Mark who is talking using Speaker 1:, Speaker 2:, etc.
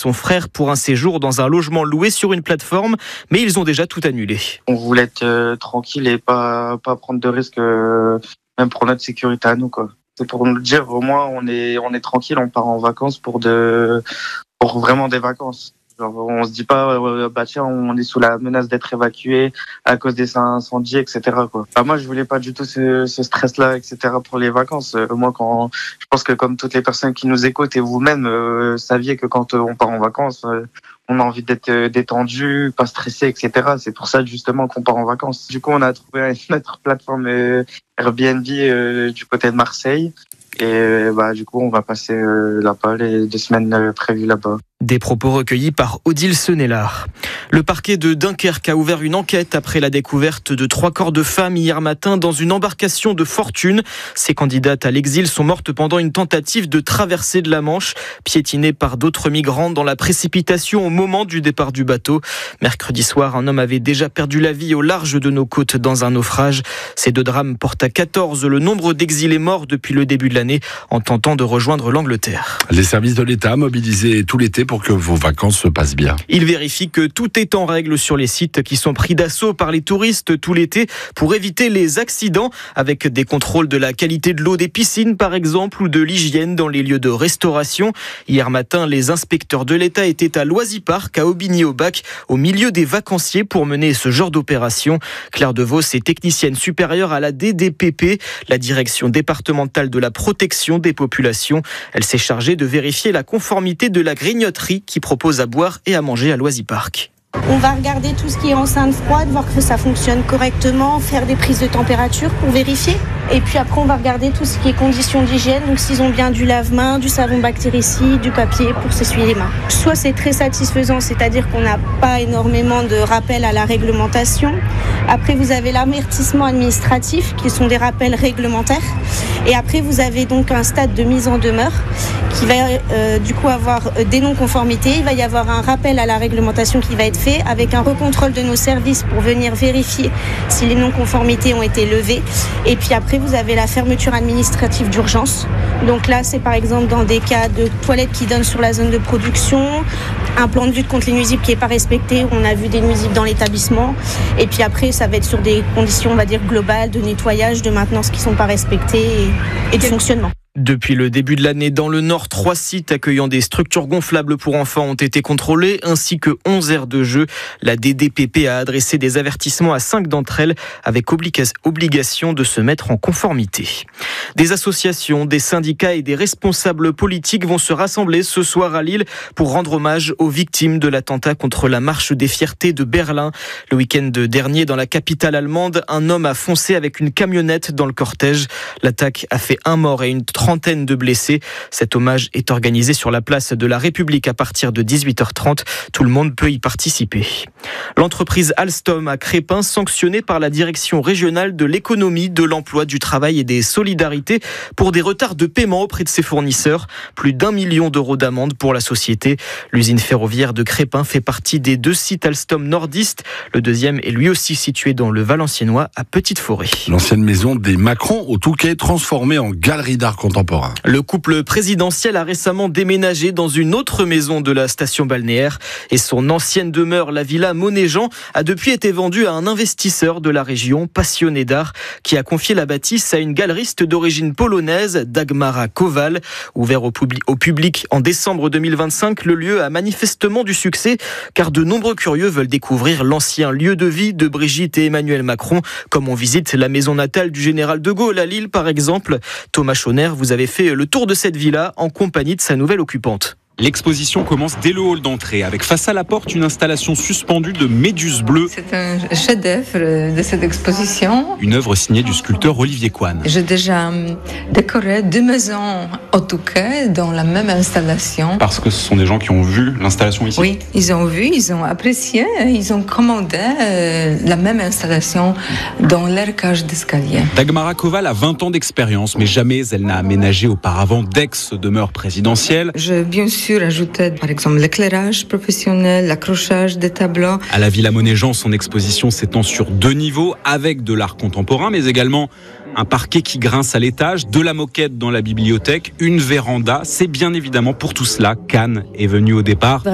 Speaker 1: son frère pour un séjour dans un logement loué sur une plateforme, mais ils ont déjà tout annulé.
Speaker 2: On voulait être tranquille et pas prendre de risques, même pour notre sécurité à nous, quoi. C'est pour nous dire, au moins, on est tranquille, on part en vacances pour vraiment des vacances. Genre, on se dit pas, tiens, on est sous la menace d'être évacué à cause des incendies, etc., quoi. Moi, je voulais pas du tout ce stress-là, etc., pour les vacances. Moi, je pense que comme toutes les personnes qui nous écoutent et vous-même, saviez que quand on part en vacances, on a envie d'être détendu, pas stressé, etc. C'est pour ça, justement, qu'on part en vacances. Du coup, on a trouvé notre plateforme Airbnb du côté de Marseille. Et du coup, on va passer là-bas les 2 semaines prévues là-bas.
Speaker 1: Des propos recueillis par Odile Senelard. Le parquet de Dunkerque a ouvert une enquête après la découverte de 3 corps de femmes hier matin dans une embarcation de fortune. Ces candidates à l'exil sont mortes pendant une tentative de traversée de la Manche, piétinées par d'autres migrants dans la précipitation au moment du départ du bateau. Mercredi soir, un homme avait déjà perdu la vie au large de nos côtes dans un naufrage. Ces 2 drames portent à 14 le nombre d'exilés morts depuis le début de l'année en tentant de rejoindre l'Angleterre.
Speaker 3: Les services de l'État mobilisés tout l'été pour que vos vacances se passent bien.
Speaker 1: Ils vérifient que tout est en règle sur les sites qui sont pris d'assaut par les touristes tout l'été pour éviter les accidents, avec des contrôles de la qualité de l'eau des piscines par exemple ou de l'hygiène dans les lieux de restauration. Hier matin, les inspecteurs de l'État étaient à Loisy-Parc, à Aubigny-au-Bac, au milieu des vacanciers pour mener ce genre d'opération. Claire Devos est technicienne supérieure à la DDPP, la direction départementale de la protection des populations. Elle s'est chargée de vérifier la conformité de la grignoterie qui propose à boire et à manger à Loisy-Parc.
Speaker 4: On va regarder tout ce qui est enceinte froide, voir que ça fonctionne correctement, faire des prises de température pour vérifier. Et puis après, on va regarder tout ce qui est conditions d'hygiène, donc s'ils ont bien du lave-main, du savon bactéricide, du papier pour s'essuyer les mains. Soit c'est très satisfaisant, c'est-à-dire qu'on n'a pas énormément de rappels à la réglementation. Après, vous avez l'avertissement administratif, qui sont des rappels réglementaires. Et après, vous avez donc un stade de mise en demeure qui va du coup avoir des non-conformités. Il va y avoir un rappel à la réglementation qui va être fait avec un recontrôle de nos services pour venir vérifier si les non-conformités ont été levées. Et puis après, vous avez la fermeture administrative d'urgence. Donc là, c'est par exemple dans des cas de toilettes qui donnent sur la zone de production, un plan de lutte contre les nuisibles qui n'est pas respecté, on a vu des nuisibles dans l'établissement. Et puis après, ça va être sur des conditions, on va dire, globales de nettoyage, de maintenance qui ne sont pas respectées et de fonctionnement.
Speaker 1: Depuis le début de l'année, dans le Nord, 3 sites accueillant des structures gonflables pour enfants ont été contrôlés, ainsi que 11 aires de jeu. La DDPP a adressé des avertissements à 5 d'entre elles, avec obligation de se mettre en conformité. Des associations, des syndicats et des responsables politiques vont se rassembler ce soir à Lille pour rendre hommage aux victimes de l'attentat contre la Marche des Fiertés de Berlin. Le week-end dernier, dans la capitale allemande, un homme a foncé avec une camionnette dans le cortège. L'attaque a fait 1 mort et une trentaine de blessés. Cet hommage est organisé sur la place de la République à partir de 18h30. Tout le monde peut y participer. L'entreprise Alstom à Crespin, sanctionnée par la direction régionale de l'économie, de l'emploi, du travail et des solidarités pour des retards de paiement auprès de ses fournisseurs. Plus d'1 million d'euros d'amende pour la société. L'usine ferroviaire de Crespin fait partie des 2 sites Alstom nordistes. Le deuxième est lui aussi situé dans le Valenciennois à Petite-Forêt.
Speaker 3: L'ancienne maison des Macron au Touquet, transformée en galerie d'art contemporain.
Speaker 1: Le couple présidentiel a récemment déménagé dans une autre maison de la station balnéaire et son ancienne demeure, la villa Monet-Jean, a depuis été vendue à un investisseur de la région passionné d'art qui a confié la bâtisse à une galeriste d'origine polonaise, Dagmara Kowal. Ouvert au public en décembre 2025, le lieu a manifestement du succès car de nombreux curieux veulent découvrir l'ancien lieu de vie de Brigitte et Emmanuel Macron, comme on visite la maison natale du général de Gaulle à Lille par exemple. Thomas Chauner, vous avez fait le tour de cette villa en compagnie de sa nouvelle occupante.
Speaker 5: L'exposition commence dès le hall d'entrée, avec face à la porte une installation suspendue de méduses bleues.
Speaker 6: C'est un chef-d'œuvre de cette exposition.
Speaker 5: Une œuvre signée du sculpteur Olivier Coine.
Speaker 6: J'ai déjà décoré 2 maisons au Touquet dans la même installation.
Speaker 5: Parce que ce sont des gens qui ont vu l'installation ici.
Speaker 6: Oui, ils ont vu, ils ont apprécié, ils ont commandé la même installation dans leur cage d'escalier.
Speaker 5: Dagmara Kowal a 20 ans d'expérience, mais jamais elle n'a aménagé auparavant d'ex-demeure présidentielle.
Speaker 6: Bien sûr, ajouter par exemple l'éclairage professionnel, l'accrochage des tableaux.
Speaker 5: À la Villa Monet-Jean, son exposition s'étend sur 2 niveaux avec de l'art contemporain, mais également un parquet qui grince à l'étage, de la moquette dans la bibliothèque, une véranda. C'est bien évidemment pour tout cela qu'Anne est venue au départ.